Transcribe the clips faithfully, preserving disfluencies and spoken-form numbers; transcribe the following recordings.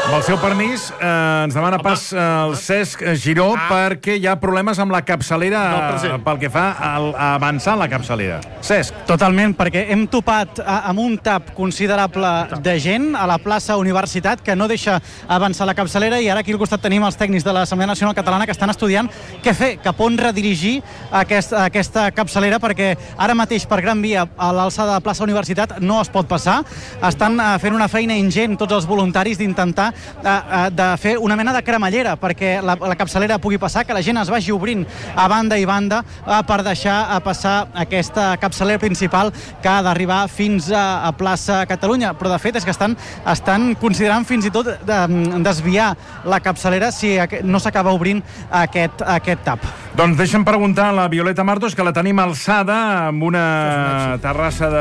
Amb el seu permís, eh, ens demana Home. pas eh, el Cesc Giró ah. perquè hi ha problemes amb la capçalera no, pel que fa al, a avançar en la capçalera. Cesc. Totalment, perquè hem topat a, amb un tap considerable de gent a la plaça Universitat que no deixa avançar la capçalera, i ara aquí al costat tenim els tècnics de l'Assemblea Nacional Catalana que estan estudiant què fer, cap on redirigir aquest, aquesta capçalera, perquè ara mateix per Gran Via a l'alçada de plaça Universitat no es pot passar. Estan eh, fent una feina ingent tots els voluntaris d'intentar de fer una mena de cremallera perquè la, la capçalera pugui passar, que la gent es vagi obrint a banda i banda eh, per deixar passar aquesta capçalera principal que ha d'arribar fins a, a plaça Catalunya. Però de fet és que estan, estan considerant fins i tot de, desviar la capçalera si no s'acaba obrint aquest, aquest tap. Doncs deixa'm preguntar a la Violeta Martos, que la tenim alçada amb una terrassa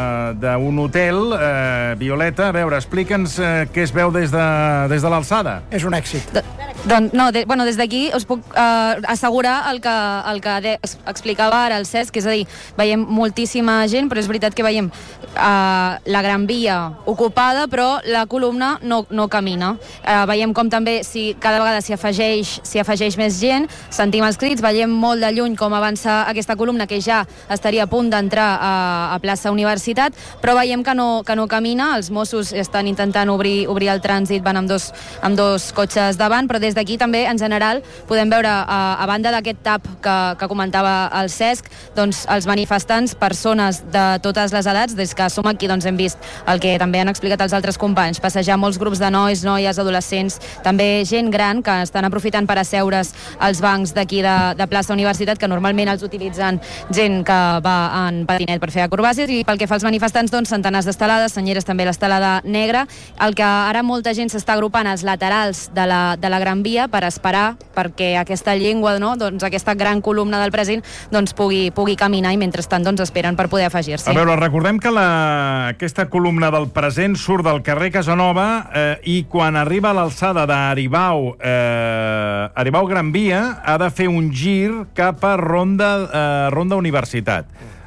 d'un hotel. Eh, Violeta, a veure, explica'ns eh, què es veu des de, des de l'alçada. És un èxit. Doncs no, de, bueno, des d'aquí us puc eh, assegurar el que, el que de, explicava ara el Cesc, que és a dir, veiem moltíssima gent, però és veritat que veiem eh, la Gran Via ocupada, però la columna no, no camina. Eh, veiem com també si cada vegada s'hi afegeix, s'hi afegeix més gent, sentim els crits, veiem molt de lluny com avança aquesta columna, que ja estaria a punt d'entrar a, a plaça Universitat, però veiem que no, que no camina. Els Mossos estan intentant obrir, obrir el trànsit, van amb dos, amb dos cotxes davant, però des d'aquí també, en general, podem veure, a, a banda d'aquest tap que, que comentava el Cesc, doncs els manifestants, persones de totes les edats, des que som aquí doncs hem vist el que també han explicat els altres companys, passejar molts grups de nois, noies, adolescents, també gent gran que estan aprofitant per asseure's als bancs d'aquí de, de plaça Universitat, que normalment els utilitzen gent que va en patinet per fer acrobàcies, i pel que fa als manifestants, doncs centenars d'estelades, senyeres també l'estelada negra. El que ara molta gent s'està agrupant als laterals de la, de la Gran Via per esperar perquè aquesta llengua, no? doncs aquesta gran columna del present doncs pugui, pugui caminar, i mentrestant doncs esperen per poder afegir-s'hi. A veure, recordem que la, aquesta columna del present surt del carrer Casanova eh, i quan arriba a l'alçada d'Aribau eh, Aribau Gran Via ha de fer un gir cap a Ronda, eh, Ronda Universitat.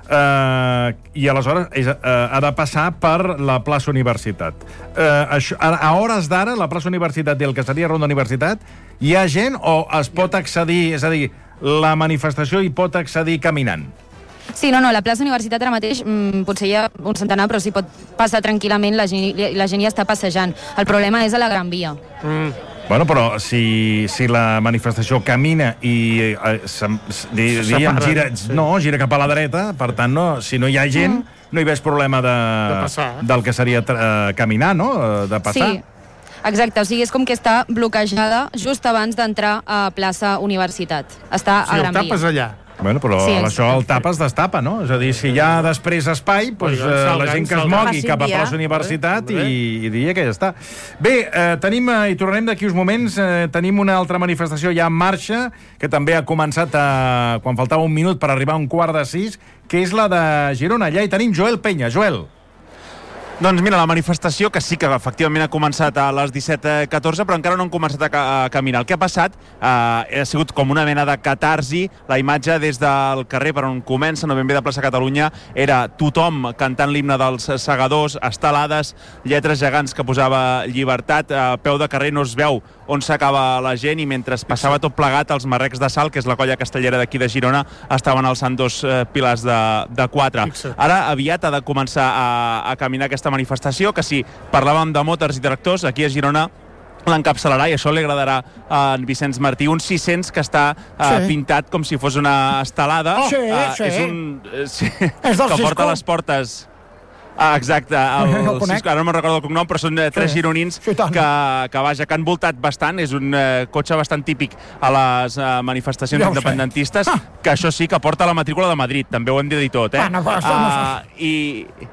Uh, i aleshores és, uh, ha de passar per la plaça Universitat. Uh, això, a, a hores d'ara, la plaça Universitat i el que seria Ronda Universitat, hi ha gent o es pot accedir, és a dir, la manifestació hi pot accedir caminant? Sí, no, no, la plaça Universitat ara mateix mmm, potser hi ha un centenar, però s'hi pot passar tranquil·lament, la gent, la gent hi està passejant. El problema és a la Gran Via. Mm. Bueno, però si, si la manifestació camina i eh, sem, di, diguem, gira, sí. no, gira cap a la dreta, per tant, no, si no hi ha gent, mm. no hi veig problema de, de del que seria eh, caminar, no?, de passar. Sí, exacte, o sigui, és com que està bloquejada just abans d'entrar a plaça Universitat. Està si a Gran Via. Si el tapes allà. Bueno, però sí, això el tapa es destapa, no? És a dir, si hi ha després espai, doncs, eh, la gent que es mogui cap a plaça Universitat i, i diria que ja està. Bé, eh, tenim, eh, i tornarem d'aquí uns moments, eh, tenim una altra manifestació ja en marxa, que també ha començat a, quan faltava un minut per arribar a un quart de sis, que és la de Girona. Allà hi tenim Joel Penya. Joel. Doncs mira, la manifestació, que sí que efectivament ha començat a les disset catorze, però encara no han començat a, ca a caminar. El que ha passat eh, ha sigut com una mena de catarsi. La imatge des del carrer per on comença, no ben bé de plaça Catalunya, era tothom cantant l'himne dels segadors, estelades, lletres gegants que posava llibertat. A peu de carrer no es veu on s'acaba la gent, i mentre passava tot plegat, els Marrecs de Salt, que és la colla castellera d'aquí de Girona, estaven alçant dos eh, pilars de, de quatre. Ara aviat ha de començar a, a caminar aquesta manifestació, que si parlàvem de motors i tractors, aquí a Girona l'encapçalarà, i això li agradarà a en Vicenç Martí, un sis-cents que està uh, sí. pintat com si fos una estelada. Oh, sí, uh, sí. És un... Uh, sí, és del que porta les portes... Ah, exacte, el, no el Cisco, ara no me'n recordo el cognom, però són eh, tres sí. gironins sí, que, que, vaja, que han voltat bastant. És un eh, cotxe bastant típic a les eh, manifestacions ja independentistes, ah. que això sí, que porta la matrícula de Madrid, també ho hem de dir tot, eh? Ah, no, però això uh, no I...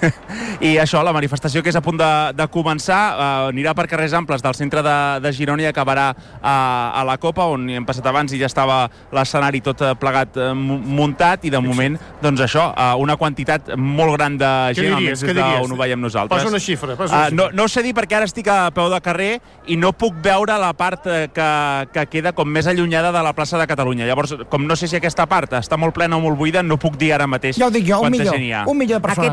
I això, la manifestació que és a punt de, de començar, uh, anirà per carrers amples del centre de, de Girona i acabarà uh, a la Copa, on hi hem passat abans i ja estava l'escenari tot plegat uh, muntat, i de moment, doncs això, uh, una quantitat molt gran de gent, almenys des d'on ho veiem nosaltres. Posa una xifra. Posa una uh, no, no ho sé dir perquè ara estic a peu de carrer i no puc veure la part uh, que, que queda com més allunyada de la plaça de Catalunya. Llavors, com no sé si aquesta part està molt plena o molt buida, no puc dir ara mateix ja ho dic jo, quanta un milió, gent hi ha. Un milió de persones. Aquests sis-cents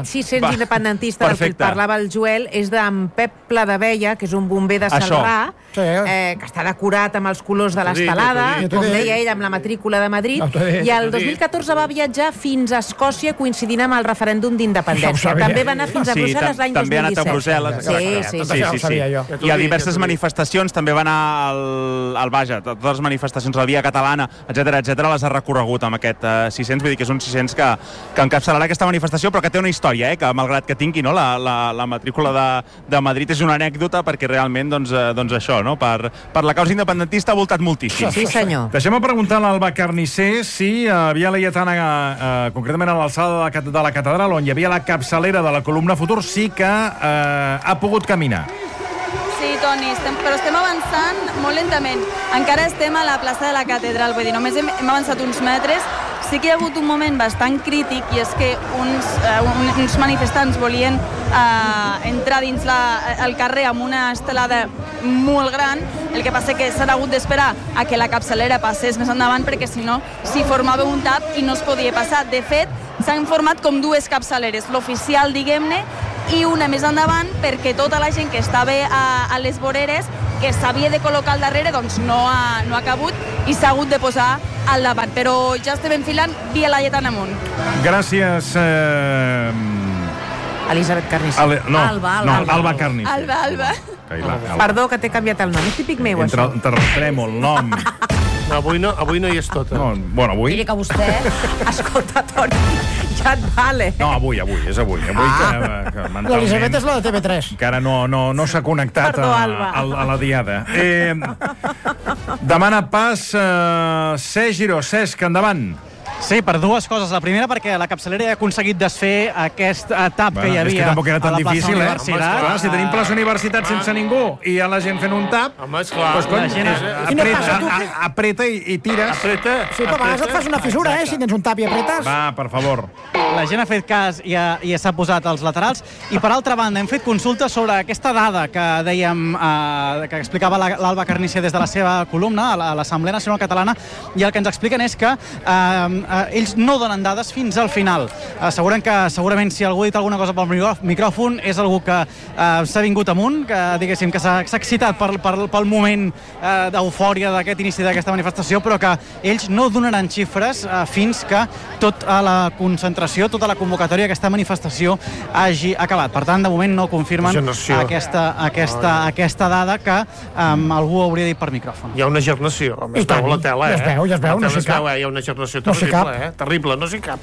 temps independentista del que parlava el Joel és d'en Pep Pladevella, que és un bomber de Celrà, eh, que està decorat amb els colors de l'estelada, com deia ell, amb la matrícula de Madrid, i el dos mil catorze va viatjar fins a Escòcia coincidint amb el referèndum d'independència. També va anar fins a Brussel·les l'any dos mil disset. També ha anat a Brussel·les. Sí, sí, sí. I a diverses manifestacions també va anar al, al Baja, totes les manifestacions de la Via Catalana, etcètera, etcètera, les ha recorregut amb aquest uh, sis cents, vull dir que és un sis cents que, que encapçalarà aquesta manifestació, però que té una història, eh, que malgrat que tingui no, la, la, la matrícula de, de Madrid és una anècdota perquè realment, doncs, eh, doncs això, no, per, per la causa independentista ha voltat moltíssim. Sí, senyor. Deixem-me preguntar a l'Alba Carnisser si a Via Laietana, eh, concretament a l'alçada de, de la catedral, on hi havia la capçalera de la columna Futur, sí que eh, ha pogut caminar. Sí, Toni, estem, però estem avançant molt lentament. Encara estem a la plaça de la catedral, vull dir, només hem, hem avançat uns metres. Sí que hi ha hagut un moment bastant crític i és que uns, uh, uns manifestants volien uh, entrar dins la, el carrer amb una estelada molt gran. El que passa que s'han hagut d'esperar a que la capçalera passés més endavant perquè si no s'hi formava un tap i no es podia passar. De fet, s'han format com dues capçaleres, l'oficial, diguem-ne, i una més endavant perquè tota la gent que estava a, a les voreres que s'havia de col·locar al darrere doncs no ha, no ha cabut i s'ha hagut de posar al davant, però ja estem enfilant Via Laietana amunt. Gràcies. Eh... Elisabet Carnisser. Ale... No, Alba, Alba, no, Alba. Alba Carnisser. Alba, Alba. Cailà, Alba. Perdó, que t'he canviat el nom. És típic meu, Entre això. el terratrèmol, nom... No, avui no, avui no hi és tota. No, bueno, avui... Miri que vostè... Escolta, Toni, ja et vale. No, avui, avui, és avui. Avui Ah. que, que mentalment... L'Elisabet és la de T V tres. Encara no, no, no s'ha connectat Perdó, a, Alba. a, a la diada. Eh, demana pas eh, Cesc Giró. Cesc, endavant. Sí, per dues coses. La primera, perquè la capçalera ha aconseguit desfer aquest tap Bueno, que hi és havia que tampoc era tan a la plaça difícil, eh? Universitat. Clar, si tenim plaça Universitat sense ningú i hi ha la gent fent un tap, Home, esclar. doncs, cony, La gent- és- I no apreta, passa, tu, a- que- a- apreta i, i tires. Apreta. Sí, però a vegades et fas una fissura, eh, si tens un tap i apretes. Va, per favor. La gent ha fet cas i, ha, i s'ha posat als laterals. I per altra banda, hem fet consultes sobre aquesta dada que dèiem, eh, que explicava la- l'Alba Carnisser des de la seva columna a la- a l'Assemblea Nacional Catalana, i el que ens expliquen és que eh, eh, ells no donen dades fins al final. Asseguren que segurament si algú ha dit alguna cosa pel micrò- micròfon és algú que eh, s'ha vingut amunt, que diguéssim que s'ha s'ha excitat per, per, pel moment eh, d'eufòria d'aquest inici d'aquesta manifestació, però que ells no donaran xifres eh, fins que tota la concentració, tota la convocatòria d'aquesta manifestació hagi acabat. Per tant, de moment no confirmen Generació. aquesta, aquesta, aquesta dada que um, algú hauria dit per micròfon. Hi ha una gernació. Home, I es veu tant. a la tela, eh? Ja es veu, ja es veu, A la no tela s'hi es veu, cap. eh? Hi ha una gernació No s'hi terrible, cap. eh? Terrible, no s'hi cap.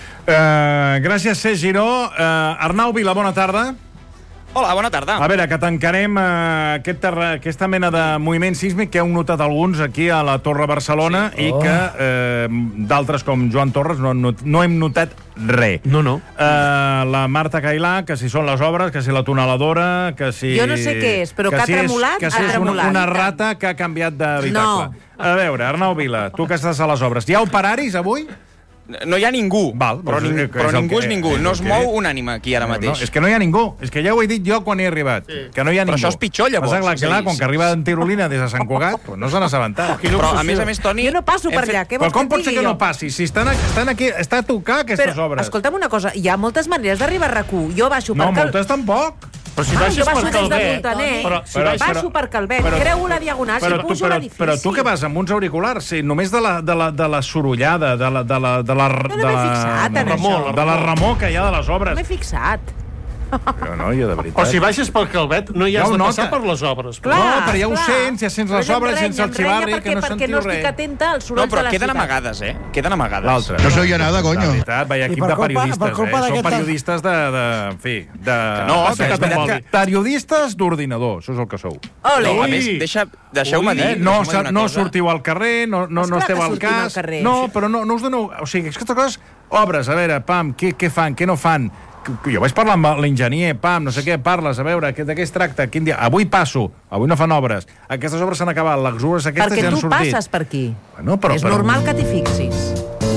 Uh, gràcies, Cesc Giró. Uh, Arnau Vila, bona tarda. Hola, bona tarda. A veure, que tancarem uh, aquest terra, aquesta mena de moviment sísmic que heu notat alguns aquí a la Torre Barcelona sí. i Oh. que uh, d'altres com Joan Torres no, no, no hem notat res. No, no. Uh, la Marta Cailà, que si són les obres, que si la tuneladora, que si... Jo no sé què és, però que ha si tremolat, és, que ha si és una, tremolat. una rata que ha canviat d'habitacle. No. A veure, Arnau Vila, tu que estàs a les obres, hi ha operaris avui? No hi ha ningú, Val, però, doncs ning és que però és el ningú que- és ningú. és No el es que- mou un ànima aquí ara mateix. No, és que no hi ha ningú. És que ja ho he dit jo quan he arribat. Sí. Que no hi ha Però ningú. això és pitjor, llavors. Passa, clar, És a clar, dir, com que arriba en Tirolina des de Sant Cugat, doncs no se n'ha assabentat. Però, a més a més, Toni... Jo no passo hem per fet- allà. Què Però vols com que pot et ser digui que no jo? passi? Si estan, estan aquí, està a tocar aquestes Però, obres. escolta'm una cosa, hi ha moltes maneres d'arribar a RAC u. Jo baixo No, per Cal... moltes tampoc. Però si Ah, baixes jo baixo per des de Calvet... Montaner. Però, si Però- baixes... Baixo per Calvet, creu la diagonal, si però, tu, pujo però, l'edifici. però tu que vas amb uns auriculars, sí, només de la, de la, de la sorollada, de la... De la, de la, no m'he fixat en de, això. de la remor que hi ha de les obres. M'he fixat. Però, noia, de veritat. O si baixes per Calvet, no hi Ja has ho de nota. passar per les obres. Clar, No, però ja ho clar. sents, ja sents les Però em obres, renya, sents el em renya xivarri, perquè, que no perquè sentiu no estic res. atenta als No, sorolls però de la queden ciutat. amagades, eh? Queden amagades. L'altre. No soy nada, De coño. veritat, vaya I equip per de culpa- periodistes, per culpa eh? Són d'aquesta- periodistes de, de... En fi, de... no, de que és veritat que... Periodistes d'ordinador, això és el que sou. Ole! No, a més, deixa, deixeu-me dir... Eh? No, deixeu-me dir una no cosa. sortiu al carrer, no, no, no Esclar esteu que al sortim al cas... carrer. No, però no, no us doneu... O sigui, aquestes coses... Obres, a veure, pam, què, què fan, què no fan... Jo vaig parlar amb l'enginyer, pam, no sé què, parles, a veure, de què es tracta, quin dia... Avui passo, avui no fan obres. Aquestes obres s'han acabat, les obres aquestes Perquè ja han tu sortit. passes per aquí. Bueno, però, És però... normal que t'hi fixis.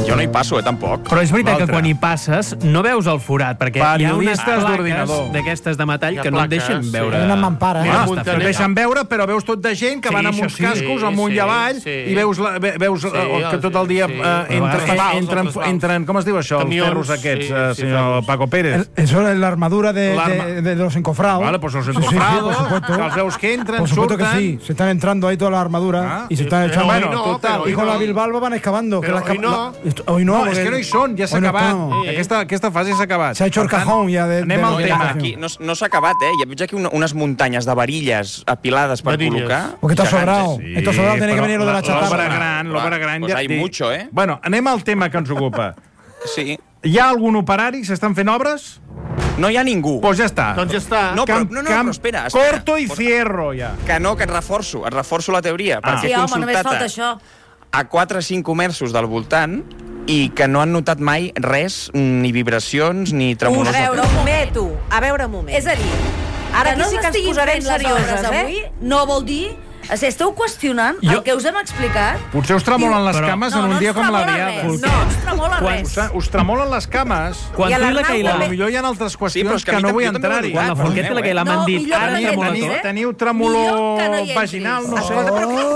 Jo no hi passo, eh, tampoc. Però és veritat que quan hi passes no veus el forat, perquè hi ha unes Periodistes plaques d'ordinador. d'aquestes de metall que no et deixen plaques, veure. Una mampara, eh? Ah, Muntaner. et deixen veure, però veus tot de gent que Sí, van amb això uns sí. cascos amunt Sí, i avall sí. i veus, la, ve- veus Sí, eh, que tot el dia sí. eh, entra, Els vals, entren, els vals. entren, com es diu això, els Camions, ferros aquests, sí, eh, sí, senyor ferros. Paco Pérez? Eso es la armadura de, L'arma- de, de los encofrados. Vale, pues los Sí, sí, sí, encofrados, por supuesto. que els veus que entren, Por supuesto surten. que sí. Se están entrando ahí toda la armadura Ah, y se están pero echando... hoy Bueno, no, total. pero hoy Y con no. la Bilbao van excavando. Pero que la, hoy no. la- hoy no. No, és porque- que no hi són, ja s'ha hoy no acabat. estamos. Aquesta, aquesta fase s'ha acabat. Se ha hecho el Per tant, cajón ya de... anem de- al de- tema. Aquí no, no s'ha acabat, eh? Ja veig aquí una, unes muntanyes de varilles apilades per Varilles. col·locar. Porque esto ha gegants, sobrado. eh? Esto ha sobrado, tiene que però venir lo de la L'obra chatarra. gran, l'obra gran... Pues ja- hay di- mucho, eh? Bueno, anem al tema que ens ocupa. Sí. Hi ha algun operari? S'estan fent obres? No hi ha ningú. Doncs pues ja està. Doncs ja està. No, però, Camp- no, no, camp- però espera, espera. Corto i fierro, ja. Que no, que et reforço, et reforço la teoria, Ah. perquè Sí, he home, només consultat falta a, això. a quatre o cinc comerços del voltant i que no han notat mai res, ni vibracions, ni tremolors. A veure, un moment, tu. A veure, un moment. És a dir, Ara que aquí no sí que ens s'estiguin posarem fent les serioses, obres eh? avui, no vol dir... O sigui, esteu qüestionant Jo- el que us hem explicat. Potser us tremolen les Però- cames No, en no un ens dia com la tremola diada. res. No ens tremola Quan- res. Us, us tremolen les cames. Quan I a tu i la l'Arnau Cailà... A lo també- millor hi ha altres Sí, qüestions però és que a que mi no també- vull jo també ho he entrar-hi. Quan la Perdoneu, Forqueta i la Cailà No, m'han dit millor ara que no hi tremola entris, tot... eh? Teniu tremolor Millor que no hi entris. vaginal, no sé. Escolta,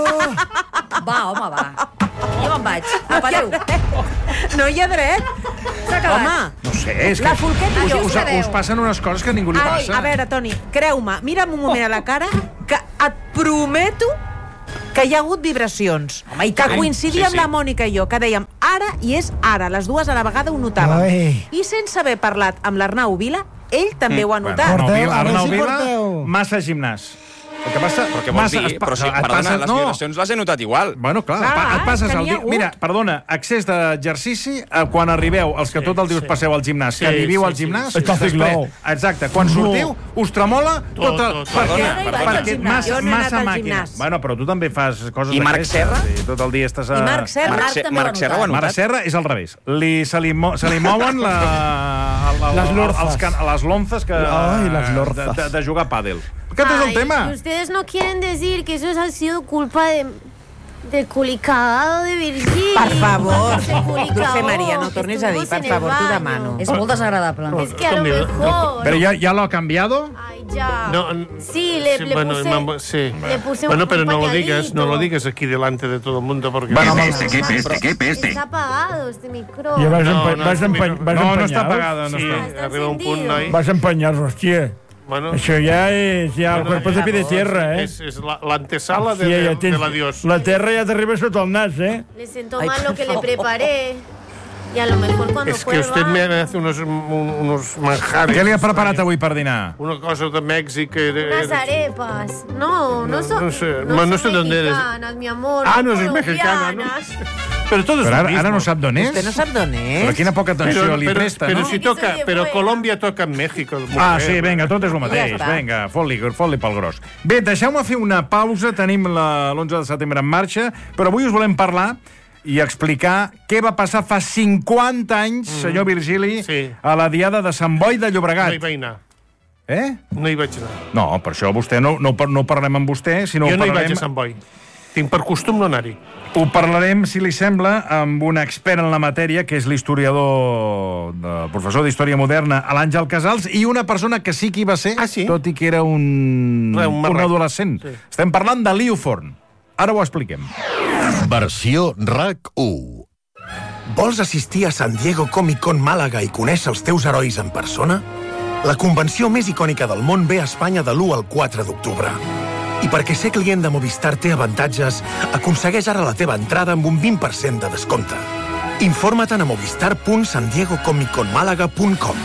Va, home, va. Jo me'n vaig. Apa, adéu. No hi ha dret. S'ha acabat. Home, No sé, és que la Forqueta us, i us, us us passen unes coses que a ningú li Ai, passa. a veure, Toni, creu-me, mira'm un moment a la cara, que et prometo que hi ha hagut vibracions. Home, i que tant. coincidia Sí, sí. amb la Mònica i jo, que dèiem ara i és ara, les dues a la vegada ho notàvem. Ai. I sense haver parlat amb l'Arnau Vila, ell també ho ha Bueno, notat. Arnau Porteu, Vila, a veure Arnau si Vila, porteu. massa gimnàs. El que passa... Però què vols massa- dir? es pa- Però sí, et perdona, passes- les no. vibracions les he notat igual. Bueno, clar, Clar, pa- et passes que el n'hi ha dia... hagut. Mira, perdona, excés d'exercici, eh, quan arribeu, els que Sí, tot el dia us sí. passeu al gimnàs, que Sí, ni viu sí, al sí, gimnàs... sí. Està després- ciclau. Exacte, quan sortiu, us tremola Tot, tota... tot, tot. perquè, Perdona, perdona. perquè Jo massa, no he anat massa al màquina. gimnàs. Bueno, però tu també fas coses I Marc d'aquestes, Serra? i tot el dia estàs a... I Marc Serra. Marc, Marc Se- també ho ha Marc Serra ho ha notat. Marc notat? Serra és al revés. Li, se, li mo, se li mouen la, la, la, Les lorzas. els can, les lonzas que, Ai, les lorzas. de, de, de jugar a pàdel. Aquest és el Ay, tema. y ustedes no quieren decir que eso ha sido culpa de del culicagado de Virginia. Per favor, Se culicagó, Dulce María, no que tornis a dir, estuvimos per en el favor, t'ho baño. demano. És molt desagradable. Es que a lo Escolti, mejor... Pero ya, ya lo ha cambiado. Ay, ya. No, n- sí, le, sí, le bueno, puse... mamá, sí. le puse Bueno, un pero no lo pañalito. digas, no lo digas aquí delante de todo el mundo porque... Bueno, Está- vamos. Qué peste, qué peste. Está apagado este micrófono. I vas, No, empa no, vas, este empa micro- vas No, no empenyar-los? està apagada, no Sí, està. Está arriba un punt, encendido. noi. Vas empenyar-los, hòstia. Bueno, Això ja és... Ja, el bueno, cuerpo se pide tierra, eh? És, és la- l'antesala de, Sí, de, ja de tens- l'adiós. La terra ja t'arriba sota el nas, eh? Le sentó mal lo que le preparé. Y a lo mejor cuando Es fue que al usted me baño, hace unos, un- unos manjares. Què li ha preparat avui per dinar? Una cosa de Mèxic. que era- unas arepas. No, no, No, son, no sé, no no son sé dónde eres. mexicanas, mi amor. Ah, son no és mexicana, no? colombianas. Pero todo es Però lo ara, mismo. ara no sap d'on és. Vostè no sap d'on Però és. quina poca atenció Pero, li pero, presta, pero no? si Que toca, se pero fuera. Colombia toca en México. Ah, mujer. sí, vinga, tot és el mateix. està. Vinga, fot-li fot pel gros. Bé, deixeu-me fer una pausa. Tenim la- l'onze de setembre en marxa, però avui us volem parlar i explicar què va passar fa cinquanta anys, mm. senyor Virgili, Sí. a la diada de Sant Boi de Llobregat. No hi vaig anar. Eh? No hi vaig anar. No, per això vostè no, no, no parlem amb vostè, sinó jo no hi parlarem, vaig a Sant Boi. Tinc per costum no anar-hi. ho parlarem, si li sembla, amb un expert en la matèria, que és l'historiador, el professor d'Història Moderna, l'Àngel Casals, i una persona que sí que hi va ser, Ah, sí? tot i que era un, Re, un un marrec. adolescent. Sí. Estem parlant de Liu Forn. Ara ho expliquem. Versió R A C u. Vols assistir a San Diego Comic Con Màlaga i conèixer els teus herois en persona? La convenció més icònica del món ve a Espanya de l'u al quatre d'octubre. I perquè ser client de Movistar té avantatges, aconsegueix ara la teva entrada amb un vint per cent de descompte. Informa-te'n a movistar punt san diego comic con málaga punt com.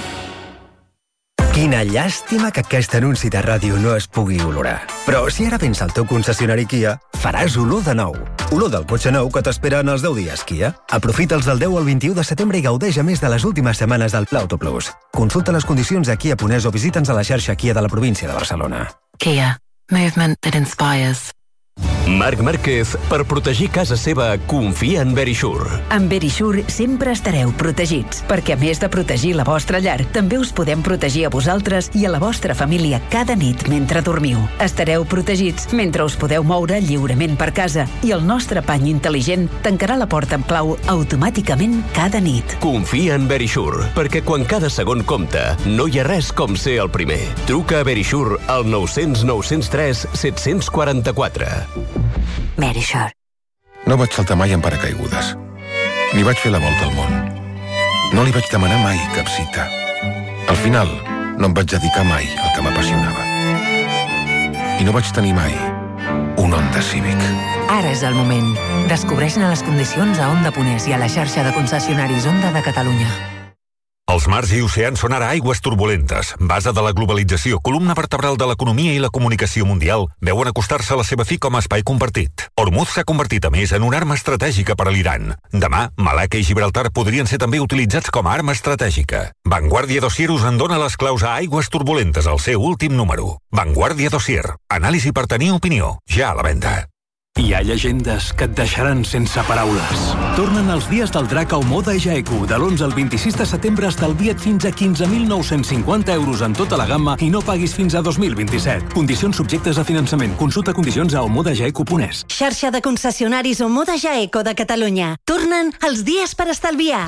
Quina llàstima que aquest anunci de ràdio no es pugui olorar. Però si ara vens al teu concessionari Kia, faràs olor de nou. Olor del cotxe nou que t'espera en els deu dies Kia. Aprofita'ls del deu al vint-i-u de setembre i gaudeix a més de les últimes setmanes del Pla Auto Plus. Consulta les condicions a Kia Punès o visita'ns a la xarxa Kia de la província de Barcelona. Kia. Movement that inspires. Marc Márquez, per protegir casa seva, confia en Verisure. Amb Verisure sempre estareu protegits, perquè a més de protegir la vostra llar, també us podem protegir a vosaltres i a la vostra família cada nit mentre dormiu. Estareu protegits mentre us podeu moure lliurement per casa i el nostre pany intel·ligent tancarà la porta amb clau automàticament cada nit. Confia en Verisure, perquè quan cada segon compta, no hi ha res com ser el primer. Truca a Verisure al nou cents nou cents tres set cents quaranta-quatre. Verisure. No vaig saltar mai en paracaigudes. Ni vaig fer la volta al món. No li vaig demanar mai cap cita. Al final, no em vaig dedicar mai al que m'apassionava. I no vaig tenir mai un Honda Civic. Ara és el moment. Descobreix-ne les condicions a Honda Punès i a la xarxa de concessionaris Honda de Catalunya. Els mars i oceans són ara aigües turbulentes. Base de la globalització, columna vertebral de l'economia i la comunicació mundial, veuen acostar-se a la seva fi com a espai compartit. Hormuz s'ha convertit, a més, en una arma estratègica per a l'Iran. Demà, Malacca i Gibraltar podrien ser també utilitzats com a arma estratègica. Vanguardia Dossier us en dona les claus a aigües turbulentes, al seu últim número. Vanguardia Dossier. Anàlisi per tenir opinió. Ja a la venda. Hi ha llegendes que et deixaran sense paraules. Tornen els dies del drac a Omoda Jaeku. De l'onze al vint-i-sis de setembre estalvia't fins a quinze mil nou-cents cinquanta euros en tota la gamma i no paguis fins a dos mil vint-i-set. Condicions subjectes a finançament. Consulta condicions a omoda jaeku punt es. Xarxa de concessionaris Omoda Jaeku de Catalunya. Tornen els dies per estalviar.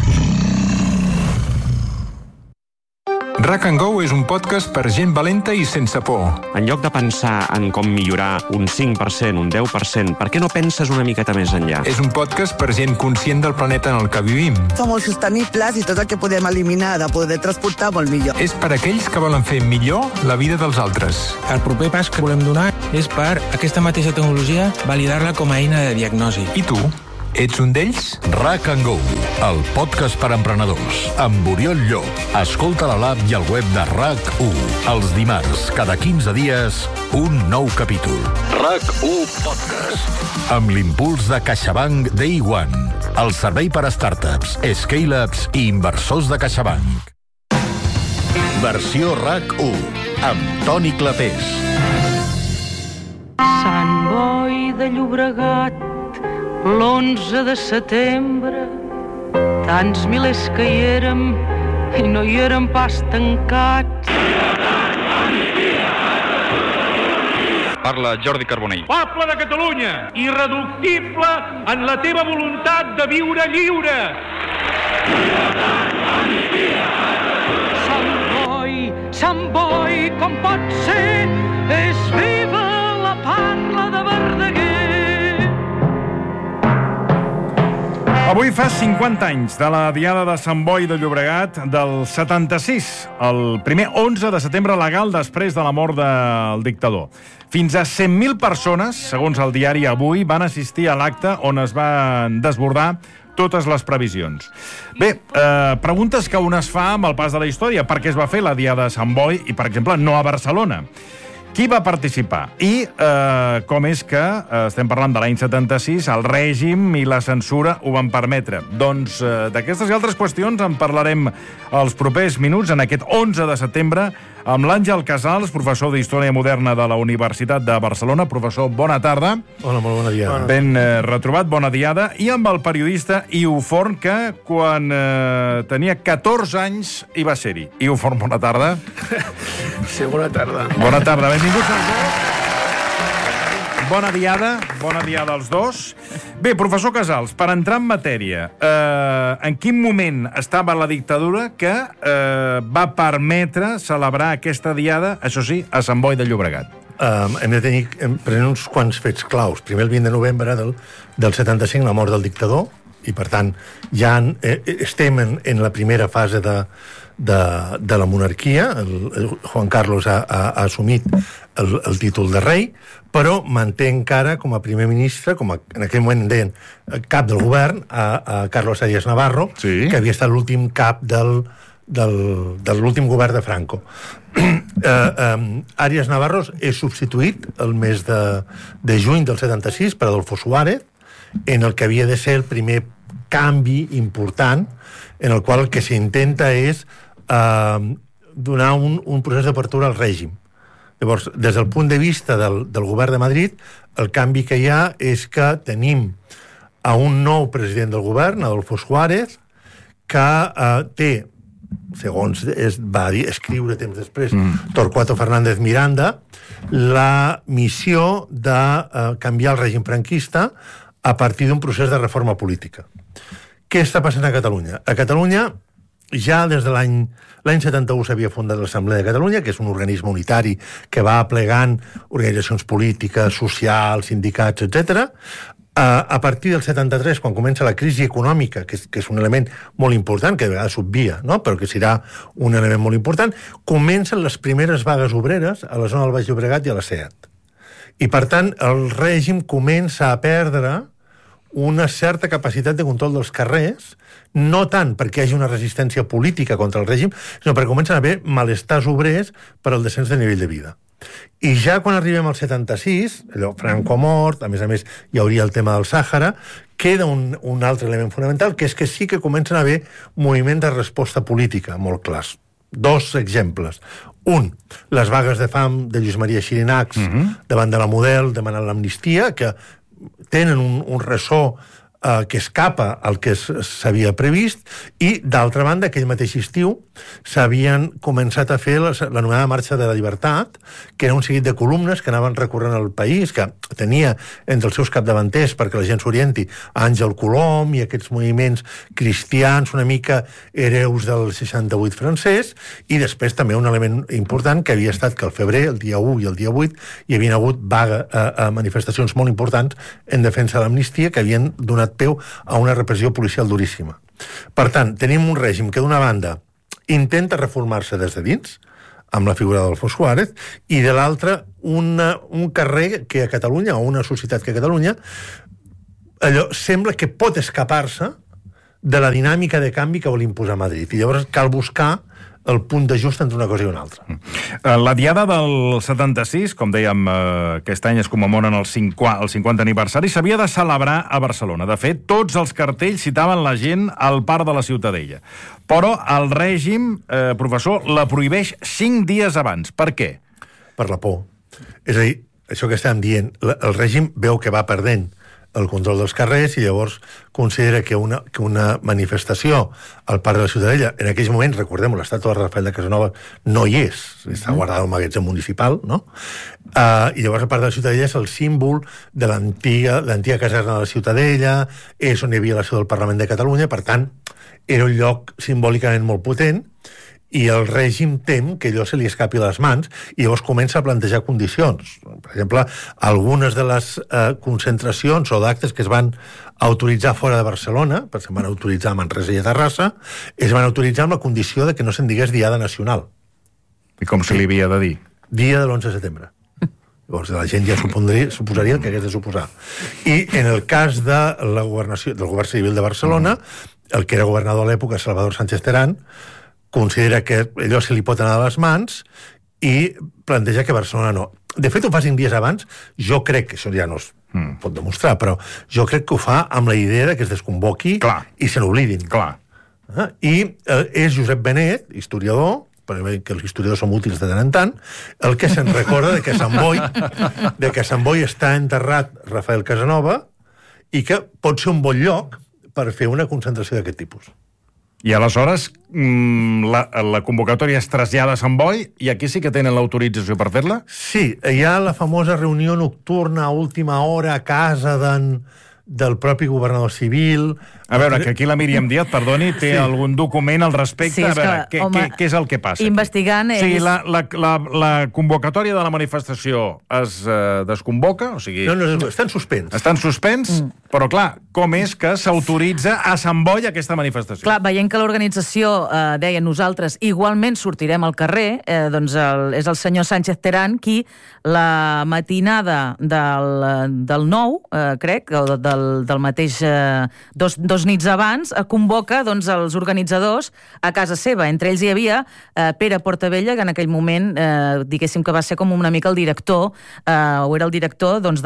RAC and Go és un podcast per gent valenta i sense por. En lloc de pensar en com millorar un cinc per cent, un deu per cent, per què no penses una miqueta més enllà? És un podcast per gent conscient del planeta en el que vivim. Som molt sostenibles i tot el que podem eliminar de poder transportar molt millor. És per aquells que volen fer millor la vida dels altres. El proper pas que volem donar és per aquesta mateixa tecnologia validar-la com a eina de diagnosi. I tu? Ets un d'ells? RAC and Go, el podcast per emprenedors, amb Oriol Llop. Escolta la l'app i al web de RAC u. Els dimarts, cada quinze dies, un nou capítol. RAC u Podcast. Amb l'impuls de CaixaBank Day One, el servei per a startups, scale-ups i inversors de CaixaBank. Versió RAC u, amb Toni Clapés. Sant Boi de Llobregat, l'onze de setembre, tants milers que hi érem i no hi érem pas tancats. Parla Jordi Carbonell. Poble de Catalunya, irreductible en la teva voluntat de viure lliure. Sant Boi, Sant Boi, com pot ser, és viva la parla de Verdaguer. Avui fa cinquanta anys de la diada de Sant Boi de Llobregat del setanta-sis, el primer onze de setembre legal després de la mort del dictador. Fins a cent mil persones, segons el diari Avui, van assistir a l'acte on es van desbordar totes les previsions. Bé, eh, preguntes que un es fa amb el pas de la història. Per què es va fer la diada de Sant Boi i, per exemple, no a Barcelona? Qui va participar? I eh, com és que, eh, estem parlant de l'any setanta-sis, el règim i la censura ho van permetre? Doncs eh, d'aquestes i altres qüestions en parlarem els propers minuts en aquest onze de setembre amb l'Àngel Casals, professor d'Història Moderna de la Universitat de Barcelona. Professor, bona tarda. Hola, molt bona diada. Ben eh, retrobat, bona diada. I amb el periodista Iu Forn, que quan eh, tenia catorze anys hi va ser-hi. Iu Forn, bona tarda. Sí, bona tarda. Bona tarda, benvinguts als dos. Bona diada, bona diada als dos. Bé, professor Casals, per entrar en matèria, eh, en quin moment estava la dictadura que eh, va permetre celebrar aquesta diada, això sí, a Sant Boi de Llobregat? Um, hem de tenir present uns quants fets claus. Primer, el vint de novembre del, del setanta-cinc, la mort del dictador, i per tant ja en, eh, estem en, en la primera fase de, de, de la monarquia. El, el Juan Carlos ha, ha, ha assumit el, el títol de rei, però manté encara com a primer ministre, com a, en aquell moment deien cap del govern, a, a Carlos Arias Navarro, sí, que havia estat l'últim cap del, del, de l'últim govern de Franco. eh, eh, Arias Navarro és substituït el mes de, de juny del setanta-sis per Adolfo Suárez, en el que havia de ser el primer canvi important, en el qual el que s'intenta és eh, donar un, un procés d'apertura al règim. Llavors, des del punt de vista del, del govern de Madrid, el canvi que hi ha és que tenim a un nou president del govern, Adolfo Suárez, que eh, té, segons es va dir, escriure temps després, mm. Torquato Fernández Miranda, la missió de eh, canviar el règim franquista a partir d'un procés de reforma política. Què està passant a Catalunya? A Catalunya, ja des de l'any l'any setanta-u s'havia fundat l'Assemblea de Catalunya, que és un organisme unitari que va aplegant organitzacions polítiques, socials, sindicats, etcètera. A partir del setanta-tres, quan comença la crisi econòmica, que és, que és un element molt important, que de vegades s'obvia, no? Però que serà un element molt important, comencen les primeres vagues obreres a la zona del Baix Llobregat i a la SEAT. I, per tant, el règim comença a perdre una certa capacitat de control dels carrers, no tant perquè hi hagi una resistència política contra el règim, sinó perquè comencen a haver malestars obrers per al descens de nivell de vida. I ja quan arribem al setanta-sis, allò Franco mort, a més a més hi hauria el tema del Sàhara, queda un, un altre element fonamental, que és que sí que comencen a haver moviments de resposta política molt clars. Dos exemples. Un, les vagues de fam de Lluís Maria Xirinacs uh-huh. davant de la Model demanant l'amnistia, que tenen un, un ressò eh, que escapa al que s'havia previst, i, d'altra banda, aquell mateix estiu s'havien començat a fer l'anomenada Marxa de la Llibertat, que era un seguit de columnes que anaven recorrent al país, que tenia entre els seus capdavanters, perquè la gent s'orienti, Àngel Colom i aquests moviments cristians una mica hereus del seixanta-vuit francès, i després també un element important que havia estat que al febrer, el dia u i el dia vuit, hi havien hagut vaga, a, a manifestacions molt importants en defensa de l'amnistia que havien donat peu a una repressió policial duríssima. Per tant, tenim un règim que d'una banda intenta reformar-se des de dins, amb la figura d'Adolfo Suárez, i de l'altra una, un carrer que a Catalunya, o una societat que a Catalunya, allò sembla que pot escapar-se de la dinàmica de canvi que vol imposar Madrid. I llavors cal buscar el punt d'ajust entre una cosa i una altra. La diada del setanta-sis, com dèiem, aquest any es commemoren el cinquanta aniversari, s'havia de celebrar a Barcelona. De fet, tots els cartells citaven la gent al Parc de la Ciutadella. Però el règim, eh, professor, la prohibeix cinc dies abans. Per què? Per la por. És a dir, això que estàvem dient, el règim veu que va perdent el control dels carrers i llavors considera que una, que una manifestació al Parc de la Ciutadella, en aquells moments, recordem, l'estàtua de Rafael de Casanova no hi és, està guardada al magatzem municipal, no? Uh, I llavors el Parc de la Ciutadella és el símbol de l'antiga l'antiga caserna de la Ciutadella, és on hi havia la seu del Parlament de Catalunya, per tant, era un lloc simbòlicament molt potent, i el règim tem que allò se li escapi a les mans i llavors comença a plantejar condicions. Per exemple, algunes de les eh, concentracions o d'actes que es van autoritzar fora de Barcelona, perquè se'n van autoritzar a Manresa i a Terrassa, es van autoritzar amb la condició de que no se'n digués Diada Nacional. I com se li havia de dir? Dia de l'onze de setembre. Llavors la gent ja suposaria el que hagués de suposar. I en el cas de la governació, del govern civil de Barcelona, el que era governador a l'època, Salvador Sánchez Terán, considera que allò se li pot anar a les mans i planteja que Barcelona no. De fet, ho fa cinc dies abans, jo crec, que això ja no es mm. pot demostrar, però jo crec que ho fa amb la idea de que es desconvoqui Clar. I se n'oblidin. Clar. Eh? I eh, és Josep Benet, historiador, perquè els historiadors som útils de tant en tant, el que se'n recorda de que a Sant Boi, de que a Sant Boi està enterrat Rafael Casanova i que pot ser un bon lloc per fer una concentració d'aquest tipus. I aleshores la, la convocatòria es trasllada a Sant Boi i aquí sí que tenen l'autorització per fer-la? Sí, hi ha la famosa reunió nocturna a última hora a casa d'en del propi governador civil... A veure, que aquí la Míriam Díaz, perdoni, té sí. algun document al respecte. Sí, a veure, que, què, home, què, què és el que passa? Investigant... O sigui, la, la, la, la convocatòria de la manifestació es eh, desconvoca? O sigui... No, no, no, està en suspens. Està en suspens, mm. però clar, com és que s'autoritza a Sant Boi aquesta manifestació? Clar, veient que l'organització eh, deia nosaltres igualment sortirem al carrer, eh, doncs el, és el senyor Sánchez Terán qui la matinada del, del nou, eh, crec, o del, del mateix... Eh, dos, dos nits abans, eh, convoca doncs, els organitzadors a casa seva. Entre ells hi havia eh, Pere Portabella, que en aquell moment, eh, diguéssim que va ser com una mica el director, eh, o era el director doncs,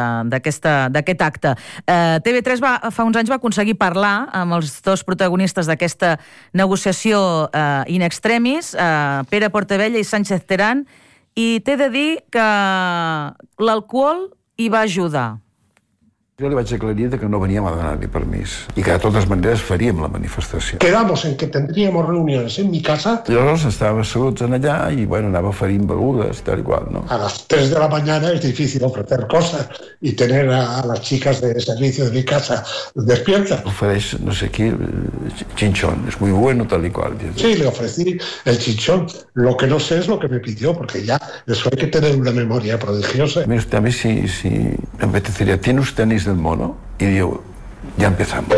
d'aquest acte. Eh, T V tres va, fa uns anys va aconseguir parlar amb els dos protagonistes d'aquesta negociació eh, in extremis, eh, Pere Portabella i Sánchez Terán, i t'he de dir que l'alcohol hi va ajudar. Jo li vaig aclarir que no veníem a donar-li permís i que de totes maneres faríem la manifestació. Quedamos en que tendríamos reuniones en mi casa. Llavors estava asseguts en allà i, bueno, anava oferint begudes, tal i qual, ¿no? A las tres de la mañana es difícil ofrecer cosas y tener a, a las chicas de servicio de mi casa despiertas. Ofereix, no sé qué, chinchón, es muy bueno, tal y cual. Sí, le ofrecí el chinchón. Lo que no sé es lo que me pidió, porque ya eso hay que tener una memoria prodigiosa. Mira usted, a mí sí, sí me apetecería. ¿Tiene usted anís del mono? I diu, ja empezamos.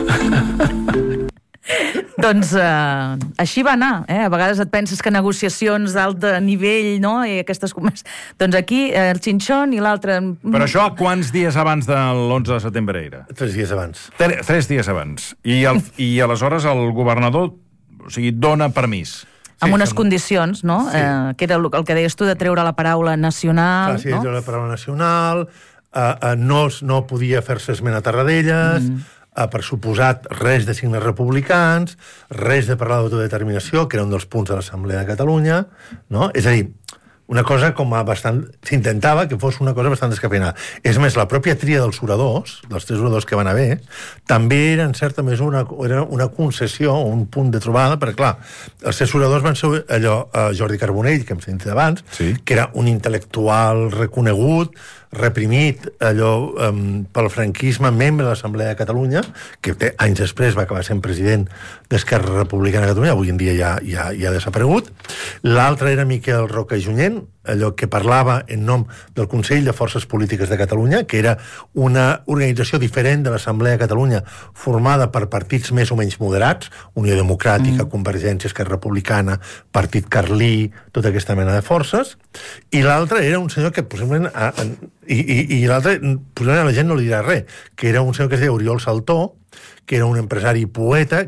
Doncs eh, així va anar. Eh? A vegades et penses que negociacions d'alt nivell, no? I aquestes converses... Doncs aquí, eh, el xinxón i l'altre... Però això quants dies abans de l'onze de setembre era? Tres dies abans. Tres, tres dies abans. I, el, I aleshores el governador, o sigui, dona permís. Amb sí, unes condicions, no? Sí. Eh, que era el, el que deies tu de treure la paraula nacional. Clar, sí, no? treure la paraula nacional... Uh, uh, no, no podia fer-se esment a Tarradellas, mm. uh, per suposat res de signes republicans, res de parlar d'autodeterminació, que era un dels punts de l'Assemblea de Catalunya, no? És a dir, una cosa com a bastant... S'intentava que fos una cosa bastant descafeinada. És més, la pròpia tria dels oradors, dels tres oradors que van haver, també era, en certa mesura, una, era una concessió, un punt de trobada, perquè, clar, els tres oradors van ser allò, uh, Jordi Carbonell, que hem sentit abans, sí. que era un intel·lectual reconegut, reprimit allò um, pel franquisme, membre de l'Assemblea de Catalunya, que té, anys després va acabar sent president d'Esquerra Republicana de Catalunya, avui en dia ja, ja, ja ha desaparegut. L'altre era Miquel Roca i Junyent, allò que parlava en nom del Consell de Forces Polítiques de Catalunya, que era una organització diferent de l'Assemblea de Catalunya, formada per partits més o menys moderats, Unió Democràtica, mm. Convergència, Esquerra Republicana, Partit Carlí, tota aquesta mena de forces, i l'altre era un senyor que possiblement... A, a, i, i, i l'altre, possiblement a la gent no li dirà res, que era un senyor que es deia Oriol Saltó, que era un empresari i poeta,